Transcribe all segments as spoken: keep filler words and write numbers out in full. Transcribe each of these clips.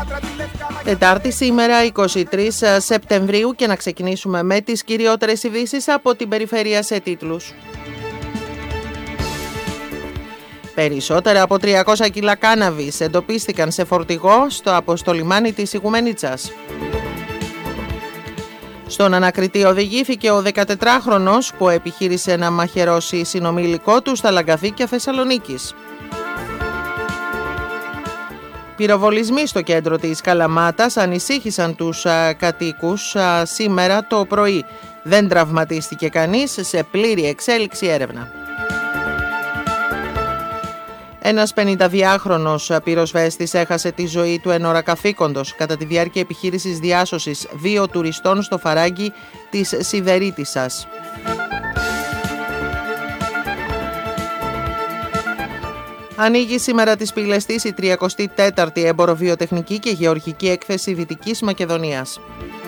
Τετάρτη σήμερα, εικοστή τρίτη Σεπτεμβρίου, και να ξεκινήσουμε με τις κυριότερες ειδήσεις από την περιφέρεια σε τίτλους. Περισσότερα από τριακόσια κιλά κάναβης εντοπίστηκαν σε φορτηγό στο αποστολιμάνι της Ιγουμενίτσας. Στον ανακριτή οδηγήθηκε ο δεκατετράχρονος που επιχείρησε να μαχαιρώσει συνομιλικό του στα Λαγκαδίκια Θεσσαλονίκης. Πυροβολισμοί στο κέντρο της Καλαμάτας ανησύχησαν τους α, κατοίκους α, σήμερα το πρωί. Δεν τραυματίστηκε κανείς, σε πλήρη εξέλιξη έρευνα. Ένας πενηνταδυάχρονος πυροσβέστης έχασε τη ζωή του εν ώρα καθήκοντος κατά τη διάρκεια επιχείρησης διάσωσης δύο τουριστών στο Φαράγγι της Σιδερίτισσας. Ανοίγει σήμερα τις πύλες της η τριακοστή τέταρτη Εμποροβιοτεχνική και Γεωργική Έκθεση Δυτικής Μακεδονίας.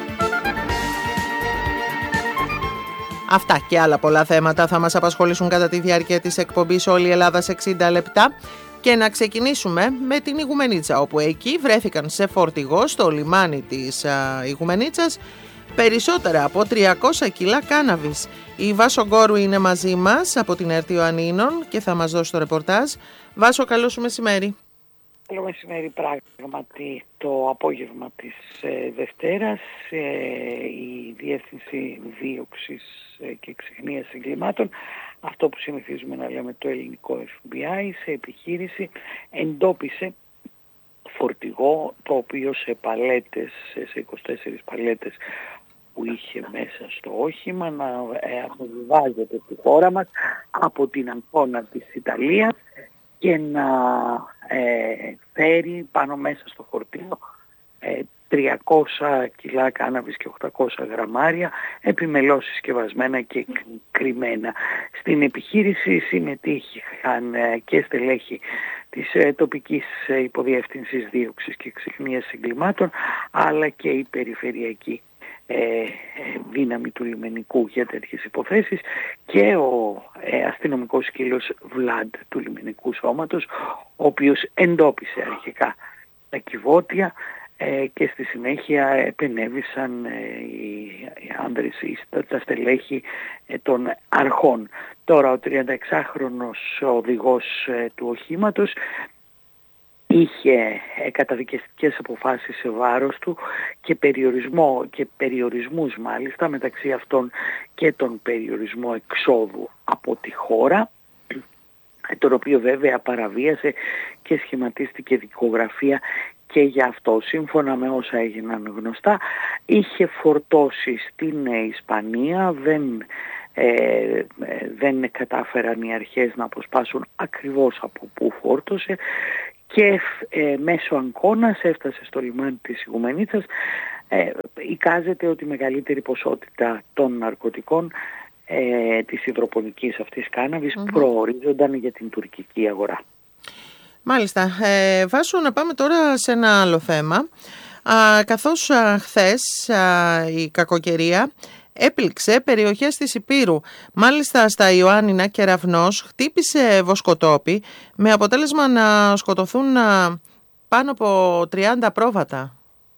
Αυτά και άλλα πολλά θέματα θα μας απασχολήσουν κατά τη διάρκεια της εκπομπής Όλη η Ελλάδα σε εξήντα λεπτά, και να ξεκινήσουμε με την Ιγουμενίτσα, όπου εκεί βρέθηκαν σε φορτηγό στο λιμάνι της α, Ιγουμενίτσας περισσότερα από τριακόσια κιλά κάναβης. Η Βάσο Γκόρου είναι μαζί μας από την ΕΡΤ Ιωαννίνων και θα μας δώσει το ρεπορτάζ. Βάσο, καλό σου μεσημέρι. Καλό μεσημέρι. Πράγματι το απόγευμα της ε, Δευτέρας ε, η Διεύθυνση Δίωξης ε, και Ξεχνίας Εγκλημάτων, αυτό που συνηθίζουμε να λέμε το ελληνικό εφ μπι άι, σε επιχείρηση εντόπισε φορτηγό το οποίο σε παλέτες, σε είκοσι τέσσερις παλέτες που είχε μέσα στο όχημα, να ε, αποβιβάζεται στη χώρα μας από την Αγκώνα της Ιταλίας και να ε, φέρει πάνω μέσα στο φορτίο ε, τριακόσια κιλά κάναβης και οκτακόσια γραμμάρια επιμελώς συσκευασμένα και κρυμμένα. Στην επιχείρηση συμμετείχαν ε, και στελέχη της ε, τοπικής ε, υποδιεύθυνσης δίωξης και ξεχνίας εγκλημάτων, αλλά και η περιφερειακή Ε, δύναμη του λιμενικού για τέτοιες υποθέσεις και ο ε, αστυνομικός σκύλος Βλάντ του λιμενικού σώματος, ο οποίος εντόπισε αρχικά τα κυβότια ε, και στη συνέχεια επενέβησαν ε, οι, οι άνδρες, τα στελέχη ε, των αρχών. Τώρα ο τριανταεξάχρονος οδηγός ε, του οχήματος είχε καταδικαστικές αποφάσεις σε βάρος του και περιορισμό και περιορισμούς μάλιστα, μεταξύ αυτών και τον περιορισμό εξόδου από τη χώρα, τον οποίο βέβαια παραβίασε και σχηματίστηκε δικογραφία και για αυτό. Σύμφωνα με όσα έγιναν γνωστά, είχε φορτώσει στην Ισπανία, δεν Ε, δεν κατάφεραν οι αρχές να αποσπάσουν ακριβώς από πού φόρτωσε και ε, μέσω Αγκώνας έφτασε στο λιμάνι της Ιγουμενίτσας. Ε, εικάζεται ότι η μεγαλύτερη ποσότητα των ναρκωτικών ε, της υδροπονικής αυτής κάναβης mm-hmm. προορίζονταν για την τουρκική αγορά. Μάλιστα. Ε, Βάσου, να πάμε τώρα σε ένα άλλο θέμα. Α, καθώς α, χθες α, η κακοκαιρία έπληξε περιοχές της Ηπείρου. Μάλιστα στα Ιωάννινα και Ραυνός χτύπησε βοσκοτόπι με αποτέλεσμα να σκοτωθούν πάνω από τριάντα πρόβατα.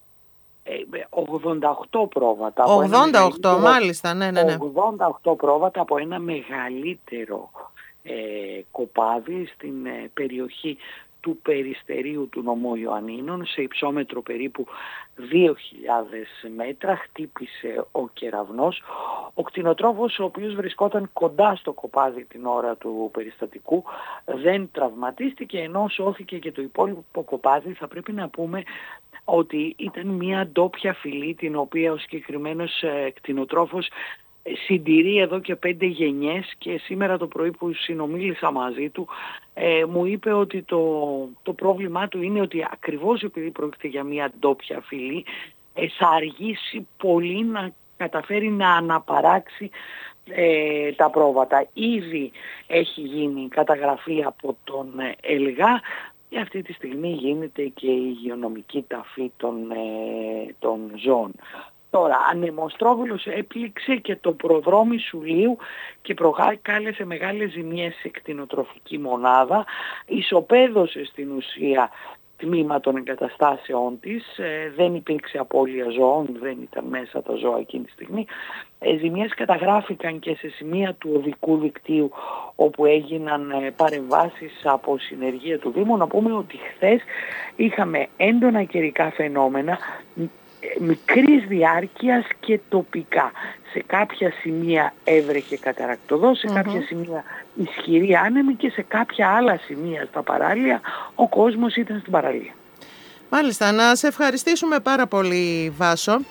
ογδόντα οκτώ πρόβατα. ογδόντα οκτώ, μάλιστα, ναι, ναι, ναι. ογδόντα οκτώ πρόβατα από ένα μεγαλύτερο ε, κοπάδι στην ε, περιοχή του Περιστερίου του νομού Ιωαννίνων, σε υψόμετρο περίπου δύο χιλιάδες μέτρα, χτύπησε ο κεραυνός. Ο κτηνοτρόφος, ο οποίος βρισκόταν κοντά στο κοπάδι την ώρα του περιστατικού, δεν τραυματίστηκε, ενώ σώθηκε και το υπόλοιπο κοπάδι. Θα πρέπει να πούμε ότι ήταν μια ντόπια φυλή, την οποία ο συγκεκριμένος ε, κτηνοτρόφος συντηρεί εδώ και πέντε γενιές, και σήμερα το πρωί που συνομίλησα μαζί του ε, μου είπε ότι το, το πρόβλημά του είναι ότι ακριβώς επειδή πρόκειται για μια ντόπια φυλή ε, θα αργήσει πολύ να καταφέρει να αναπαράξει ε, τα πρόβατα. Ήδη έχει γίνει καταγραφή από τον ΕΛΓΑ και αυτή τη στιγμή γίνεται και η υγειονομική ταφή των, ε, των ζώων. Τώρα, ανεμοστρόβιλος έπληξε και το προδρόμι Σουλίου και προκάλεσε μεγάλες ζημιές σε κτηνοτροφική μονάδα. Ισοπαίδωσε στην ουσία τμήμα των εγκαταστάσεών της. Ε, δεν υπήρξε απώλεια ζώων, δεν ήταν μέσα τα ζώα εκείνη τη στιγμή. Ε, ζημιές καταγράφηκαν και σε σημεία του οδικού δικτύου όπου έγιναν ε, παρεμβάσεις από συνεργεία του Δήμου. Να πούμε ότι χθες είχαμε έντονα καιρικά φαινόμενα μικρής διάρκειας και τοπικά. Σε κάποια σημεία έβρεχε καταρακτωδό, σε mm-hmm. κάποια σημεία ισχυρή άνεμη και σε κάποια άλλα σημεία στα παράλια ο κόσμος ήταν στην παραλία. Μάλιστα, να σε ευχαριστήσουμε πάρα πολύ, Βάσο.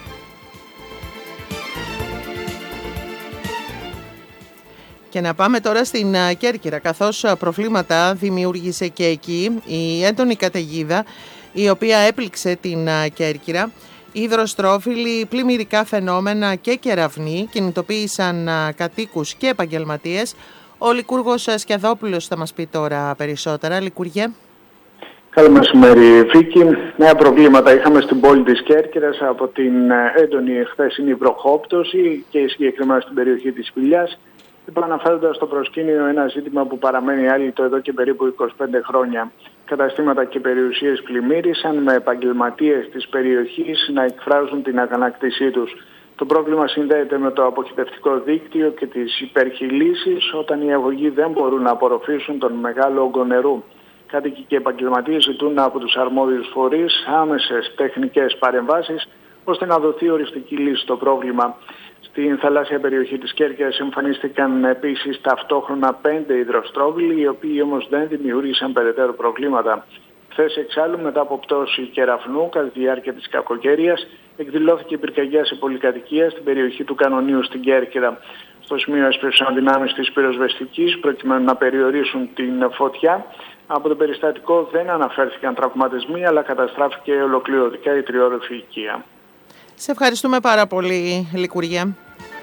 Και να πάμε τώρα στην Κέρκυρα, καθώς προβλήματα δημιούργησε και εκεί η έντονη καταιγίδα η οποία έπληξε την Κέρκυρα. Υδροστρόφιλοι, πλημμυρικά φαινόμενα και κεραυνοί κινητοποίησαν κατοίκους και επαγγελματίες. Ο Λικούργος Σκιαδόπουλος θα μας πει τώρα περισσότερα. Λικούργε. Καλό μεσημέρι, Βίκη. Νέα προβλήματα είχαμε στην πόλη της Κέρκυρας από την έντονη χθεσινή βροχόπτωση και συγκεκριμένα στην περιοχή της Σπηλιάς. Αναφέροντας στο προσκήνιο ένα ζήτημα που παραμένει άλυτο εδώ και περίπου είκοσι πέντε χρόνια. Καταστήματα και περιουσίες πλημμύρισαν με επαγγελματίες της περιοχής να εκφράζουν την αγανάκτησή τους. Το πρόβλημα συνδέεται με το αποχητευτικό δίκτυο και τις υπερχειλήσεις όταν οι αγωγοί δεν μπορούν να απορροφήσουν τον μεγάλο όγκο νερού. Κάτοικοι και επαγγελματίες ζητούν από τους αρμόδιους φορείς άμεσες τεχνικές παρεμβάσεις ώστε να δοθεί οριστική λύση στο πρόβλημα. Στην θαλάσσια περιοχή της Κέρκυρας εμφανίστηκαν επίσης ταυτόχρονα πέντε υδροστρόβιλοι, οι οποίοι όμως δεν δημιούργησαν περαιτέρω προβλήματα. Χθες εξάλλου, μετά από πτώση κεραυνού κατά τη διάρκεια της κακοκαιρίας, εκδηλώθηκε πυρκαγιά σε πολυκατοικία στην περιοχή του Κανονίου στην Κέρκυρα. Στο σημείο έσπευσαν δυνάμεις της πυροσβεστικής προκειμένου να περιορίσουν την φωτιά. Από το περιστατικό δεν αναφέρθηκαν τραυματισμοί, αλλά καταστράφηκε ολοκληρωτικά η τριώροφη οικία. Σε ευχαριστούμε πάρα πολύ, Λικουργέ.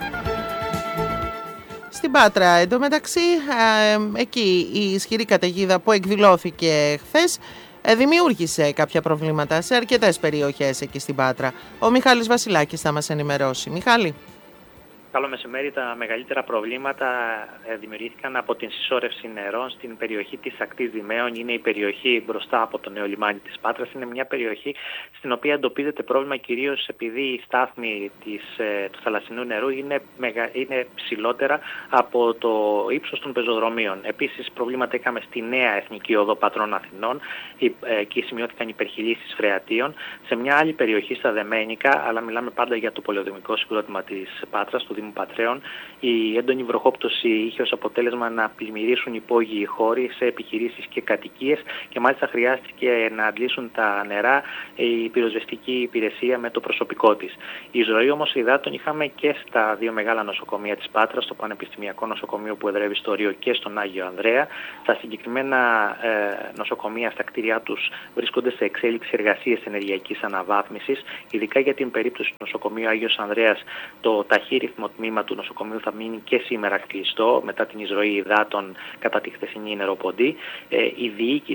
Στην Πάτρα, εντωμεταξύ, ε, εκεί η ισχυρή καταιγίδα που εκδηλώθηκε χθες ε, δημιούργησε κάποια προβλήματα σε αρκετές περιοχές εκεί στην Πάτρα. Ο Μιχάλης Βασιλάκης θα μας ενημερώσει. Μιχάλη. Καλό μεσημέρι. Τα μεγαλύτερα προβλήματα δημιουργήθηκαν από την συσσόρευση νερών στην περιοχή της ακτής Δημαίων. Είναι η περιοχή μπροστά από το νέο λιμάνι της Πάτρας. Είναι μια περιοχή στην οποία εντοπίζεται πρόβλημα κυρίως επειδή η στάθμη της, του θαλασσινού νερού είναι, μεγα, είναι ψηλότερα από το ύψος των πεζοδρομίων. Επίσης προβλήματα είχαμε στη νέα Εθνική Οδό Πατρών Αθηνών. Εκεί σημειώθηκαν υπερχειλήσεις φρεατίων. Σε μια άλλη περιοχή στα Δεμένικα, αλλά μιλάμε πάντα για το πολεοδομικό συγκρότημα της Πάτρας, του Πατρέων, η έντονη βροχόπτωση είχε ως αποτέλεσμα να πλημμυρίσουν υπόγειοι χώροι σε επιχειρήσεις και κατοικίες και μάλιστα χρειάστηκε να αντλήσουν τα νερά η πυροσβεστική υπηρεσία με το προσωπικό της. Η εισρωή όμως υδάτων είχαμε και στα δύο μεγάλα νοσοκομεία της Πάτρας, το Πανεπιστημιακό Νοσοκομείο που εδρεύει στο Ρίο και στον Άγιο Ανδρέα. Τα συγκεκριμένα ε, νοσοκομεία στα κτίρια τους βρίσκονται σε εξέλιξη εργασίες ενεργειακής αναβάθμισης, ειδικά για την περίπτωση του νοσοκομείου Άγιος Ανδρέας. Το ταχύρυθμο τμήμα του νοσοκομείου θα μείνει και σήμερα κλειστό μετά την εισρωή υδάτων κατά τη χθεσινή νεροποντή. Ε, η διοίκηση